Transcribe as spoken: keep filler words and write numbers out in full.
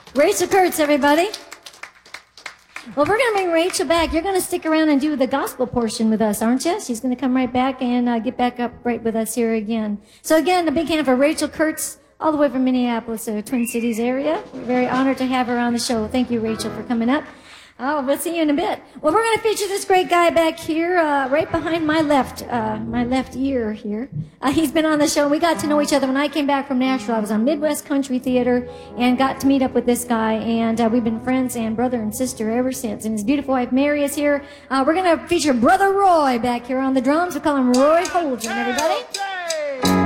Rachel Kurtz, everybody. Well, we're going to bring Rachel back. You're going to stick around and do the gospel portion with us, aren't you? She's going to come right back and uh, get back up right with us here again. So again, a big hand for Rachel Kurtz, all the way from Minneapolis, uh, Twin Cities area. We're very honored to have her on the show. Thank you, Rachel, for coming up. Oh, we'll see you in a bit. Well, we're going to feature this great guy back here, uh, right behind my left, uh, my left ear here. Uh, he's been on the show. We got to know each other when I came back from Nashville. I was on Midwest Country Theater and got to meet up with this guy, and uh, we've been friends and brother and sister ever since. And his beautiful wife, Mary, is here. Uh, we're going to feature Brother Roy back here on the drums. We call him Roy Holden, everybody.